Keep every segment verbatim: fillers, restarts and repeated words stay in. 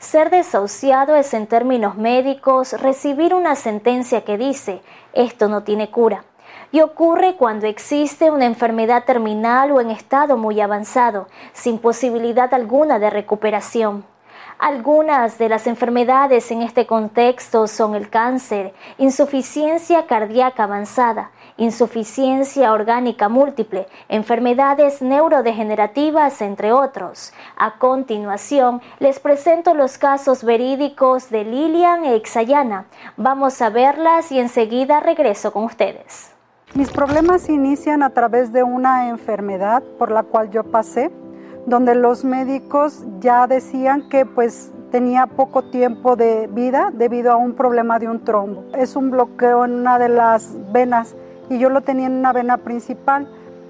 Ser desahuciado es, en términos médicos, recibir una sentencia que dice «esto no tiene cura». Y ocurre cuando existe una enfermedad terminal o en estado muy avanzado, sin posibilidad alguna de recuperación. Algunas de las enfermedades en este contexto son el cáncer, insuficiencia cardíaca avanzada, insuficiencia orgánica múltiple, enfermedades neurodegenerativas, entre otros. A continuación, les presento los casos verídicos de Lilian e Ixayana. Vamos a verlas y enseguida regreso con ustedes. Mis problemas inician a través de una enfermedad por la cual yo pasé, donde los médicos ya decían que pues tenía poco tiempo de vida debido a un problema de un trombo. Es un bloqueo en una de las venas y yo lo tenía en una vena principal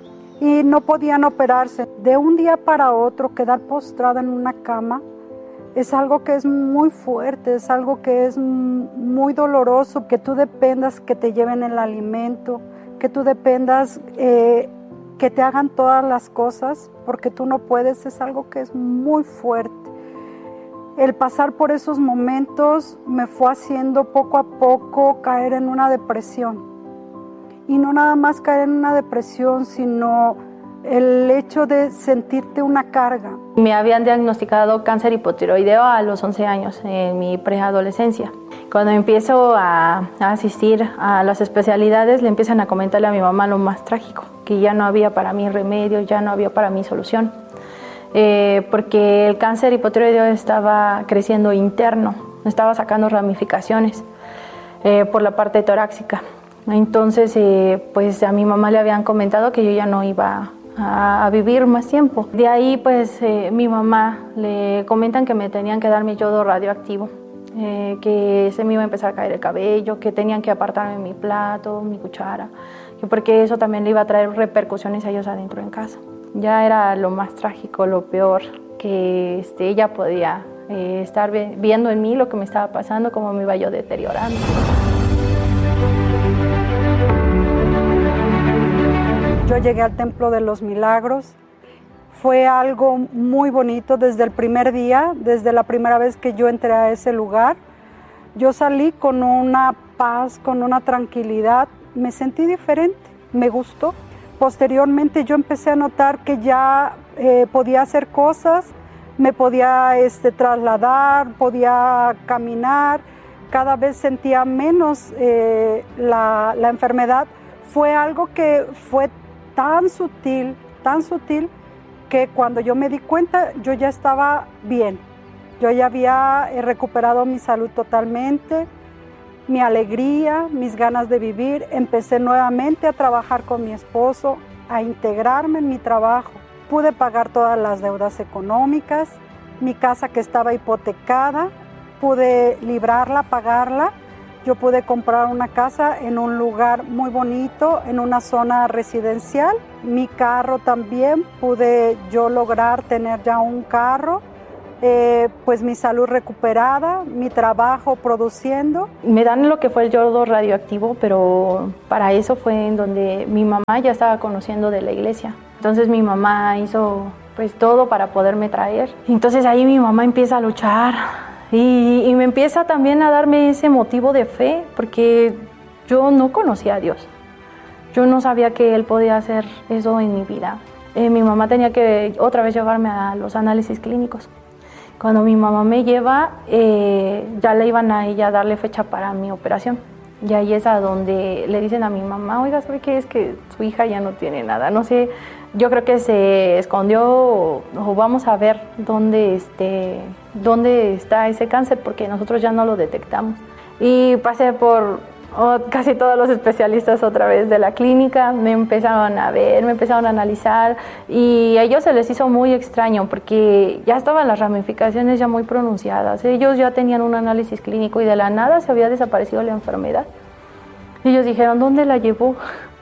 y no podían operarse. De un día para otro quedar postrada en una cama es algo que es muy fuerte, es algo que es muy doloroso, que tú dependas que te lleven el alimento, que tú dependas eh, que te hagan todas las cosas porque tú no puedes, es algo que es muy fuerte. El pasar por esos momentos me fue haciendo poco a poco caer en una depresión. Y no nada más caer en una depresión, sino el hecho de sentirte una carga. Me habían diagnosticado cáncer hipotiroideo a los once años, en mi preadolescencia. Cuando empiezo a, a asistir a las especialidades, le empiezan a comentarle a mi mamá lo más trágico, que ya no había para mí remedio, ya no había para mí solución. Eh, porque el cáncer hipotiroideo estaba creciendo interno, estaba sacando ramificaciones eh, por la parte torácica. Entonces, eh, pues a mi mamá le habían comentado que yo ya no iba a, a vivir más tiempo. De ahí, pues eh, mi mamá le comentan que me tenían que dar mi yodo radioactivo, eh, que se me iba a empezar a caer el cabello, que tenían que apartarme mi plato, mi cuchara, que porque eso también le iba a traer repercusiones a ellos adentro en casa. Ya era lo más trágico, lo peor, que este, ella podía eh, estar viendo en mí lo que me estaba pasando, cómo me iba yo deteriorando. Yo llegué al Templo de los Milagros, fue algo muy bonito desde el primer día, desde la primera vez que yo entré a ese lugar. Yo salí con una paz, con una tranquilidad, me sentí diferente, me gustó. Posteriormente yo empecé a notar que ya eh, podía hacer cosas, me podía este, trasladar, podía caminar, cada vez sentía menos eh, la, la enfermedad. Fue algo que fue tan sutil, tan sutil, que cuando yo me di cuenta, yo ya estaba bien. Yo ya había recuperado mi salud totalmente, mi alegría, mis ganas de vivir. Empecé nuevamente a trabajar con mi esposo, a integrarme en mi trabajo. Pude pagar todas las deudas económicas, mi casa que estaba hipotecada, pude librarla, pagarla. Yo pude comprar una casa en un lugar muy bonito, en una zona residencial. Mi carro también, pude yo lograr tener ya un carro, eh, pues mi salud recuperada, mi trabajo produciendo. Me dan lo que fue el yodo radioactivo, pero para eso fue en donde mi mamá ya estaba conociendo de la iglesia. Entonces mi mamá hizo pues todo para poderme traer. Entonces ahí mi mamá empieza a luchar. Y, y me empieza también a darme ese motivo de fe, porque yo no conocía a Dios. Yo no sabía que Él podía hacer eso en mi vida. Eh, mi mamá tenía que otra vez llevarme a los análisis clínicos. Cuando mi mamá me lleva, eh, ya le iban a ella a darle fecha para mi operación. Y ahí es a donde le dicen a mi mamá, oiga, ¿sabe qué? Es que su hija ya no tiene nada. No sé, yo creo que se escondió o, o vamos a ver dónde, este, dónde está ese cáncer, porque nosotros ya no lo detectamos. Y pasé por oh, casi todos los especialistas otra vez de la clínica, me empezaron a ver, me empezaron a analizar y a ellos se les hizo muy extraño porque ya estaban las ramificaciones ya muy pronunciadas. Ellos ya tenían un análisis clínico y de la nada se había desaparecido la enfermedad. Ellos dijeron, ¿dónde la llevó?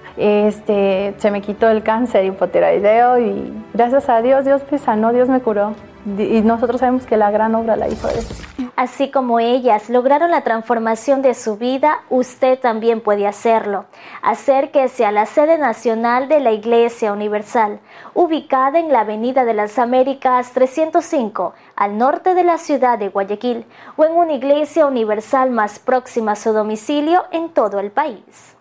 Este, se me quitó el cáncer hipotiroideo y gracias a Dios, Dios me sanó, Dios me curó. Y nosotros sabemos que la gran obra la hizo Él. Así como ellas lograron la transformación de su vida, usted también puede hacerlo. Acérquese a la sede nacional de la Iglesia Universal, ubicada en la Avenida de las Américas trescientos cinco, al norte de la ciudad de Guayaquil, o en una iglesia universal más próxima a su domicilio en todo el país.